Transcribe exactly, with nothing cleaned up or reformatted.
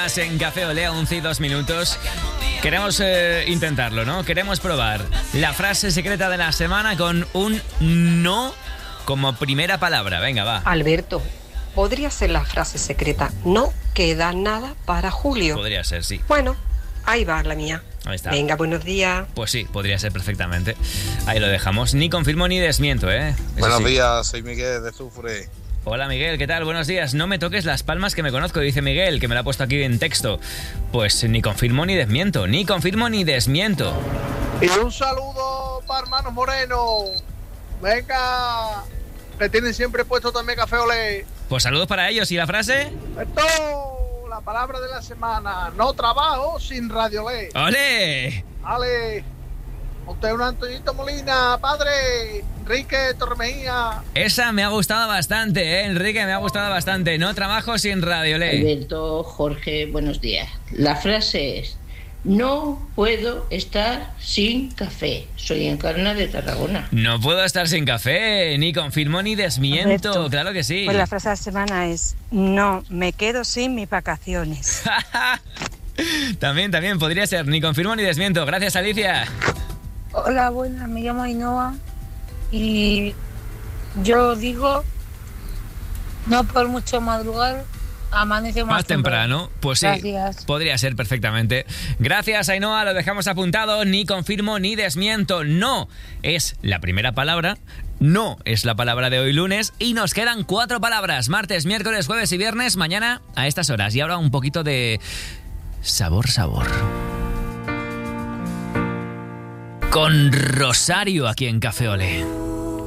más en Café Olé, once y dos minutos. Queremos eh, intentarlo, ¿no? Queremos probar la frase secreta de la semana con un no como primera palabra. Venga, va. Alberto, podría ser la frase secreta: no queda nada para Julio. Podría ser, sí. Bueno, ahí va la mía. Ahí está. Venga, buenos días. Pues sí, podría ser perfectamente. Ahí lo dejamos. Ni confirmo ni desmiento, ¿eh? Eso Buenos sí. días, soy Miguel de Zufre. Hola Miguel, ¿qué tal? Buenos días. No me toques las palmas que me conozco, dice Miguel, que me lo ha puesto aquí en texto. Pues ni confirmo ni desmiento, ni confirmo ni desmiento. Y un saludo para hermano Moreno. Venga, que tienen siempre puesto también Café Olé. Pues saludos para ellos. ¿Y la frase? Esto, la palabra de la semana: no trabajo sin Radio Olé. ¡Ole! Ale, usted es un Antoñito Molina, padre. Enrique Tormejía. Esa me ha gustado bastante, ¿eh, Enrique? Me ha gustado bastante. No trabajo sin Radio Olé. Alberto, Jorge, buenos días. La frase es: no puedo estar sin café. Soy Encarna de Tarragona. No puedo estar sin café, ni confirmo ni desmiento. Alberto, Claro que sí. Pues la frase de la semana es: no me quedo sin mis vacaciones. También, también podría ser. Ni confirmo ni desmiento. Gracias, Alicia. Hola, buenas, me llamo Ainhoa y yo digo: no por mucho madrugar, amanece más, Más temprano, pues sí, Gracias. podría ser perfectamente. Gracias, Ainhoa, lo dejamos apuntado. Ni confirmo ni desmiento. No es la primera palabra, no es la palabra de hoy lunes y nos quedan cuatro palabras: martes, miércoles, jueves y viernes, mañana a estas horas. Y ahora un poquito de sabor, sabor. Con Rosario aquí en Café Olé.